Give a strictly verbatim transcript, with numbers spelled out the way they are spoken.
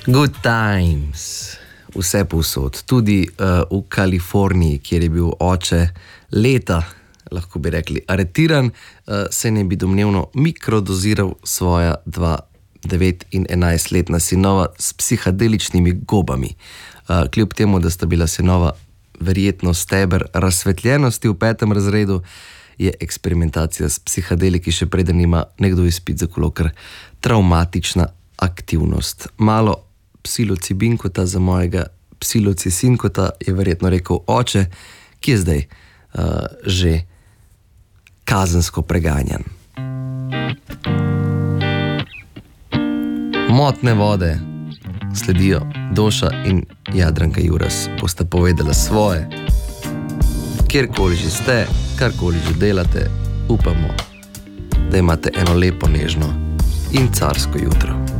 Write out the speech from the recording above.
Good times, vse povsod, tudi uh, v Kaliforniji, kjer je bil oče leta, lahko bi rekli, aretiran, uh, se ne bi domnevno mikrodoziral svoja dva, devet in enajstletna sinova s psihadeličnimi gobami. Uh, kljub temu, da sta bila sinova verjetno steber razsvetljenosti v petem razredu, je eksperimentacija s psihadeliki še preden ima nekdo izpit za kolo, kar travmatična aktivnost. Malo psilocibinkota za mojega psilocisinkota, je verjetno rekel oče, ki je zdaj uh, že kazensko preganjan. Motne vode sledijo. Doša in Jadranka Juras bosta povedala svoje. Kjerkoli že ste, karkoli že delate, upamo, da imate eno lepo, nežno in carsko jutro.